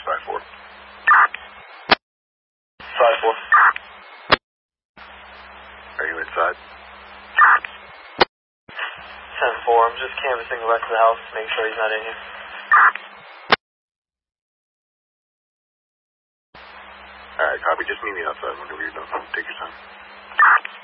5-4. 5-4. Are you inside? 10-4. I'm just canvassing the rest of the house to make sure he's not in here. Alright, copy. Just meet me outside whenever you're done. Take your time.